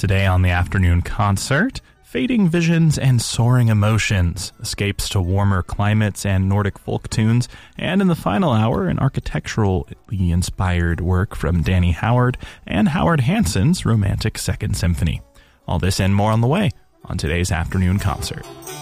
Today on the afternoon concert, fading visions and soaring emotions, escapes to warmer climates and Nordic folk tunes, and in the final hour, an architecturally inspired work from Danny Howard and Howard Hanson's Romantic Second Symphony. All this and more on the way on today's afternoon concert.